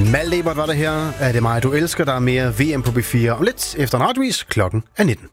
Maldebert var det her. Er det mig, du elsker? Der er mere VM på B4 om lidt efter en radiovis. Klokken er 19.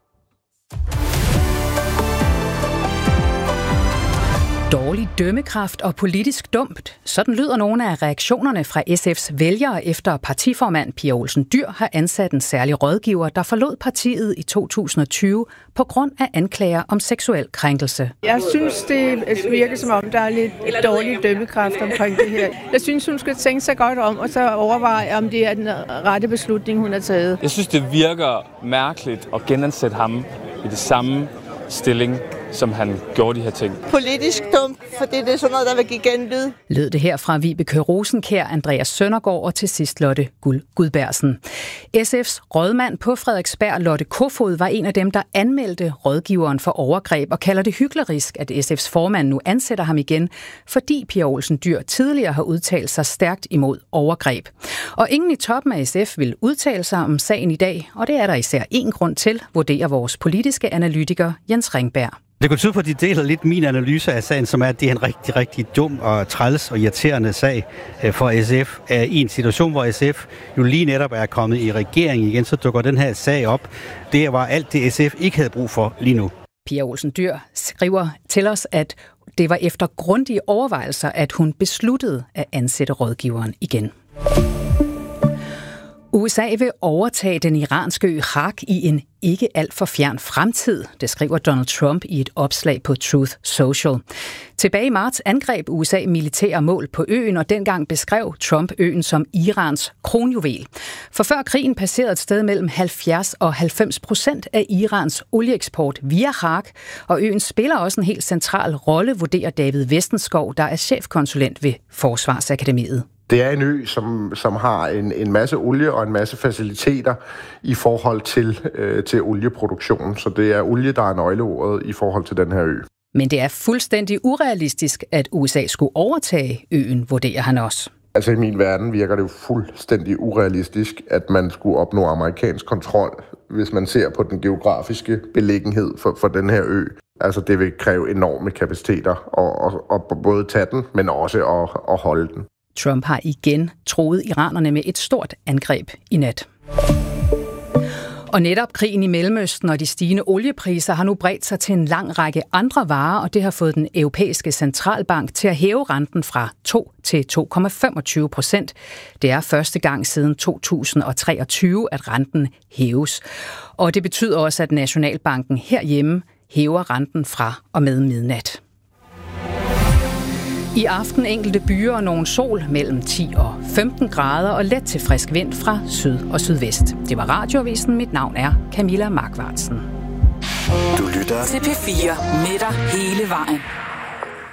Dårlig dømmekraft og politisk dumt. Sådan lyder nogle af reaktionerne fra SF's vælgere efter partiformand Pia Olsen Dyhr har ansat en særlig rådgiver, der forlod partiet i 2020 på grund af anklager om seksuel krænkelse. Jeg synes, det virker som om, der er lidt dårlig dømmekraft omkring det her. Jeg synes, hun skal tænke sig godt om, og så overveje, om det er den rette beslutning, hun har taget. Jeg synes, det virker mærkeligt at genansætte ham i det samme stilling, som han gjorde de her ting. Politisk dumt, for det er sådan noget, der vil give genlyd. Lød det her fra Vibeke Rosenkjær, Andreas Søndergaard og til sidst Lotte Gudbergsen. SF's rådmand på Frederiksberg, Lotte Kofod, var en af dem, der anmeldte rådgiveren for overgreb og kalder det hyklerisk, at SF's formand nu ansætter ham igen, fordi Pia Olsen Dyhr tidligere har udtalt sig stærkt imod overgreb. Og ingen i toppen af SF vil udtale sig om sagen i dag, og det er der især én grund til, vurderer vores politiske analytiker Jens Ringberg. Det kunne tyde på, at de deler lidt min analyse af sagen, som er, at det er en rigtig, rigtig dum og træls og irriterende sag for SF. I en situation, hvor SF jo lige netop er kommet i regering igen, så dukker den her sag op. Det var alt det, SF ikke havde brug for lige nu. Pia Olsen Dyhr skriver til os, at det var efter grundige overvejelser, at hun besluttede at ansætte rådgiveren igen. USA vil overtage den iranske ø Hak i en ikke alt for fjern fremtid, det skriver Donald Trump i et opslag på Truth Social. Tilbage i marts angreb USA militære mål på øen, og dengang beskrev Trump øen som Irans kronjuvel. For før krigen passerede et sted mellem 70% og 90% af Irans olieeksport via Hak, og øen spiller også en helt central rolle, vurderer David Vestenskov, der er chefkonsulent ved Forsvarsakademiet. Det er en ø, som har en masse olie og en masse faciliteter i forhold til olieproduktion. Så det er olie, der er nøgleordet i forhold til den her ø. Men det er fuldstændig urealistisk, at USA skulle overtage øen, vurderer han også. Altså i min verden virker det jo fuldstændig urealistisk, at man skulle opnå amerikansk kontrol, hvis man ser på den geografiske beliggenhed for den her ø. Altså det vil kræve enorme kapaciteter at både tage den, men også at holde den. Trump har igen truet iranerne med et stort angreb i nat. Og netop krigen i Mellemøsten og de stigende oliepriser har nu bredt sig til en lang række andre varer, og det har fået den europæiske centralbank til at hæve renten fra 2 til 2,25%. Det er første gang siden 2023, at renten hæves. Og det betyder også, at Nationalbanken herhjemme hæver renten fra og med midnat. I aften enkelte byer og nogen sol mellem 10 og 15 grader og let til frisk vind fra syd og sydvest. Det var Radioavisen. Mit navn er Camilla Markvartsen. Du lytter til P4 med dig hele vejen.